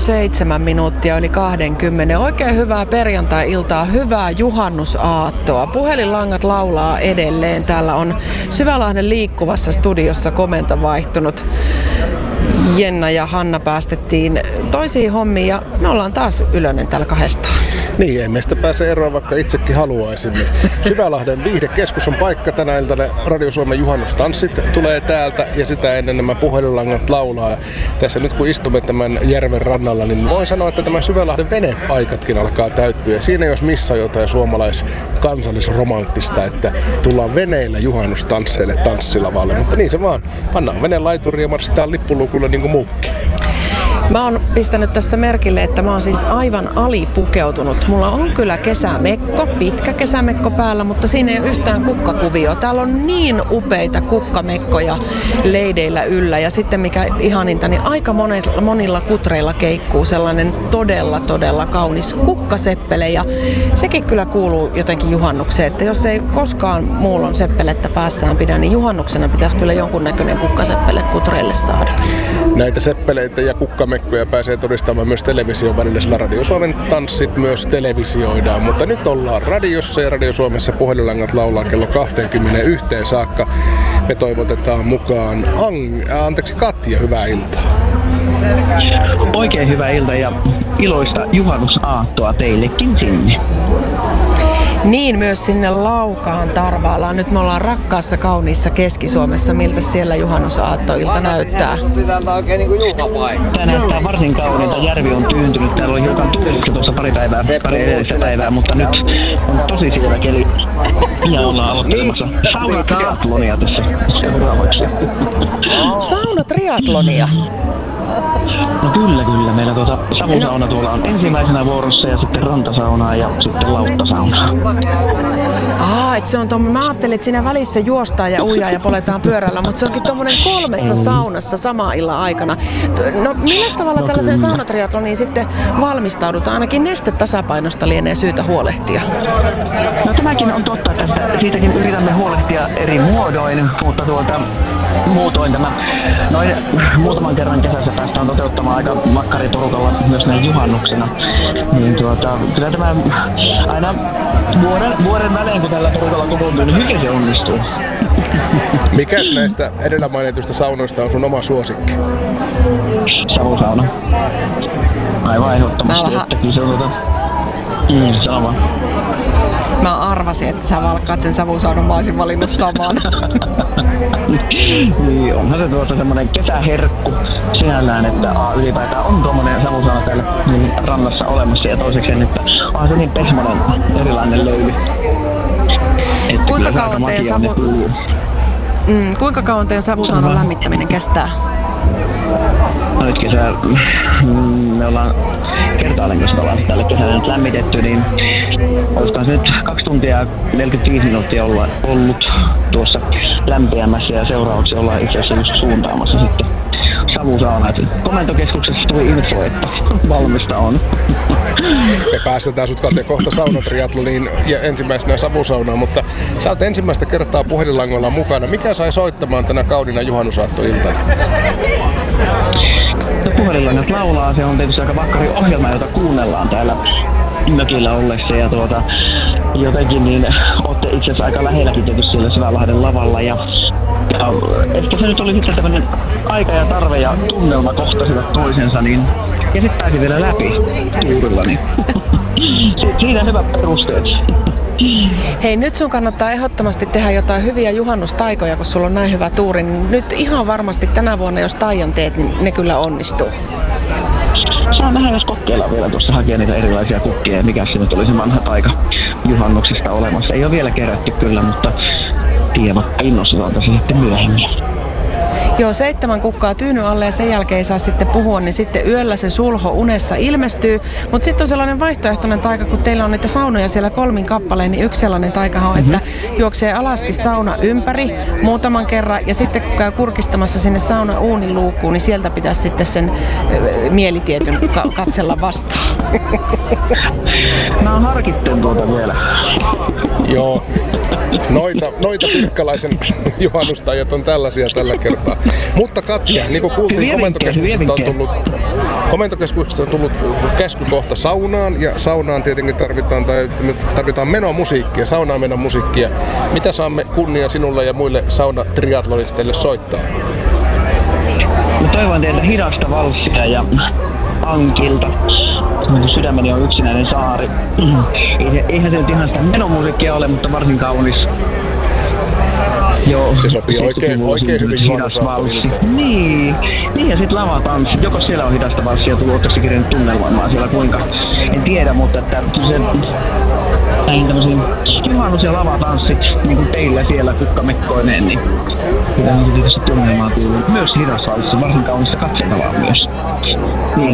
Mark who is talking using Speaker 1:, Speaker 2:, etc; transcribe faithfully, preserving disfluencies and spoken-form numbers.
Speaker 1: seitsemän minuuttia yli kaksikymmentä. Oikein hyvää perjantai-iltaa, hyvää juhannusaattoa. Puhelinlangat laulaa edelleen. Täällä on Syvälahden liikkuvassa studiossa komento vaihtunut. Jenna ja Hanna päästettiin toisiin hommiin ja me ollaan taas Ylönen täällä kahdestaan.
Speaker 2: Niin, ei meistä pääse eroon, vaikka itsekin haluaisimme. Syvälahden viihdekeskus on paikka tänä iltana. Radio Suomen juhannustanssit tulee täältä ja sitä ennen nämä puhelinlangat laulaa. Tässä nyt kun istumme tämän järven rannalla, niin voin sanoa, että tämä Syvälahden venepaikatkin alkaa täyttyä. Siinä jos missä jotain suomalais-kansallisromanttista, että tullaan veneillä juhannustansseille tanssilavalle. Mutta niin se vaan. Pannaan veneen laituriin ja marssitaan lippulukulle niin kuin muukin.
Speaker 1: Mä oon pistänyt tässä merkille, että mä oon siis aivan alipukeutunut. Mulla on kyllä kesämekko, pitkä kesämekko päällä, mutta siinä ei ole yhtään kukkakuvioa. Täällä on niin upeita kukkamekkoja leideillä yllä ja sitten mikä ihaninta, niin aika monilla, monilla kutreilla keikkuu sellainen todella todella kaunis kukkaseppele ja sekin kyllä kuuluu jotenkin juhannukseen, että jos ei koskaan muulon seppelettä päässään pidä, niin juhannuksena pitäisi kyllä jonkunnäköinen kukkaseppele kutreille saada.
Speaker 2: Näitä seppeleitä ja kukkamekkoja pääsee todistamaan myös television välillä, sillä Radio Suomen tanssit myös televisioidaan. Mutta nyt ollaan radiossa ja Radio Suomessa puhelinlangat laulaa kello kaksikymmentäyksi saakka. Me toivotetaan mukaan Ang- äh, anteeksi Katja, hyvää iltaa.
Speaker 3: Oikein hyvää iltaa ja iloista juhannusaattoa teillekin sinne.
Speaker 1: Niin, myös sinne Laukaan Tarvaalaan. Nyt me ollaan rakkaassa kauniissa Keski-Suomessa. Miltä siellä juhannusaattoilta näyttää?
Speaker 3: Tämä näyttää varsin kauniilta. Järvi on tyyntynyt. Täällä oli hiukan tuulista tuossa pari päivää, pari edellistä päivää, mutta nyt on tosi sievä keli. Ja ollaan aloittelemassa saunatriatlonia tässä seuraavaksi.
Speaker 1: Saunatriatlonia?
Speaker 3: No kyllä, kyllä. Meillä tuota savusauna tuolla on ensimmäisenä vuorossa ja sitten rantasaunaa ja sitten lauttasaunaa.
Speaker 1: Aa, et se on tommo, mä ajattelin, että siinä välissä juostaan ja uijaa ja poletaan pyörällä, mutta se onkin tommonen kolmessa saunassa samaa illan aikana. No millä tavalla no, tällaisen saunatriatloniin sitten valmistaudutaan? Ainakin nestetasapainosta lienee syytä huolehtia.
Speaker 3: No tämäkin on totta, että siitäkin yritämme huolehtia eri muodoin, mutta tuota muutoin tämä noin muutaman kerran kesässä päästään toteuttamaan aika makkariporukalla myös näin juhannuksena. Niin tuota, kyllä tämä aina vuoden, vuoden välein, kun tällä porukalla kokoontuu, niin hyvin se onnistuu.
Speaker 2: Mikäs näistä edellä mainituista saunoista on sun oma suosikki?
Speaker 3: Savusauna. Aivan ehdottomasti, että kyllä se on tuota... Mm, sama.
Speaker 1: Mä arvasin, että sä valkkaat sen savusaunan, mä olisin valinnut saman.
Speaker 3: Niin, onhan se tuossa semmonen kesäherkku sinällään, että a, ylipäätään on tuommoinen savusauna täällä niin rannassa olemassa ja toiseksi, että onhan se niin pehmonen erilainen löyly. Että
Speaker 1: kuinka kauan teidän savu... mm, kuinka kauan teidän savusaunan lämmittäminen kestää?
Speaker 3: No nyt kesä, me ollaan kertaalleen, jos me ollaan tälle kesällä nyt lämmitetty, niin olisikohan se nyt kaksi tuntia ja neljäkymmentäviisi minuuttia olla ollut tuossa lämpiämässä ja seuraavaksi ollaan itse asiassa just suuntaamassa sitten savusaunaa. Komentokeskuksessa tuli info, että valmista on.
Speaker 2: Me päästetään sut Katja kohta saunatriatloniin ja ensimmäisenä savusaunaan, mutta sä oot ensimmäistä kertaa puhelinlangoilla mukana. Mikä sai soittamaan tänä kaudina juhannusaattoiltana?
Speaker 3: No, puhelinlangat laulaa, se on tietysti aika vakkari ohjelma, jota kuunnellaan täällä mökillä ollessa ja tuota, jotenkin niin ootte itse asiassa aika lähelläkin tietysti siellä Syvälahden lavalla ja, ja ehkä se nyt oli sitten tämmöinen aika ja tarve ja tunnelma kohtasivat toisensa, niin ja sitten pääsi vielä läpi tuurilla, niin si- siinä hyvä perusteet.
Speaker 1: Hei, nyt sun kannattaa ehdottomasti tehdä jotain hyviä juhannustaikoja, kun sulla on näin hyvä tuuri. Niin nyt ihan varmasti tänä vuonna, jos taian teet, niin ne kyllä onnistuu.
Speaker 3: Saa nähdä, jos kokeillaan vielä tuossa hakea niitä erilaisia kukkia ja mikä se nyt oli se vanha taika juhannuksesta olemassa. Ei ole vielä kerätty kyllä, mutta tiedä, innostetaan tässä sitten myöhemmin.
Speaker 1: Joo, seitsemän kukkaa tyyny alle ja sen jälkeen ei saa sitten puhua, niin sitten yöllä se sulho unessa ilmestyy. Mutta sitten on sellainen vaihtoehtoinen taika, kun teillä on niitä saunoja siellä kolmin kappaleen, niin yksi sellainen taikahan on, että juoksee alasti sauna ympäri muutaman kerran ja sitten kun käy kurkistamassa sinne sauna uunin luukkuun, niin sieltä pitäisi sitten sen mielitietyn ka- katsella vastaan.
Speaker 3: Mä harkitten tuota vielä.
Speaker 2: Joo, noita, noita pirkkalaisen juhannustajat on tällaisia tällä kertaa. Mutta Katja, niin kuin kuultiin, komentokeskuksesta on tullut, komentokeskuksesta on tullut käsky kohta saunaan, ja saunaan tietenkin tarvitaan, tai tarvitaan menomusiikkia, saunaan menon musiikkia. Mitä saamme kunnia sinulle ja muille saunatriatlonisteille soittaa?
Speaker 3: Mä toivon teiltä hidasta valssia ja Ankilta. Sydämeni on yksinäinen saari. Eihän se nyt ihan sitä menomusiikkia ole, mutta varsin kaunis. Joo,
Speaker 2: se sopii oikein, oikein hyvin juhannusaattoiltaan.
Speaker 3: Niin, niin ja sit lavatanssit. Joko siellä on hidasta valssia tullut, ootteko kirjannut tunnelmoimaan siellä kuinka? En tiedä, mutta että se näihin tämmöisiin juhannus- ja lavatanssit, niin kuin teillä siellä kukkamekkoineen, niin sitä on tietysti tunnelmaa kuuluu. Myös hidas valssi, varsin kaunista katseltavaa myös. Niin.